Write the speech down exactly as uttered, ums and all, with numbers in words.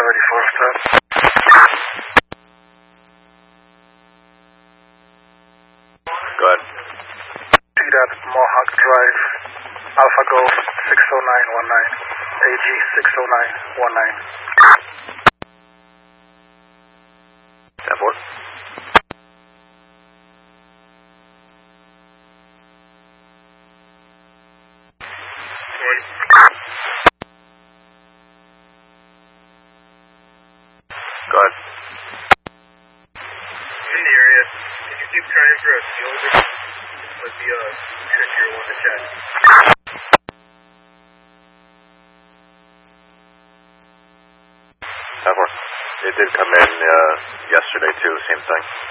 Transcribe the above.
thirty-four step. Go ahead. T dot Mohawk Drive, Alpha Golf six oh nine one nine, A G six oh nine one nine. ten four. Go ahead. In the area, if you keep trying for a field, might be a trickier one to check. ten four. It did come in uh, yesterday too, same thing.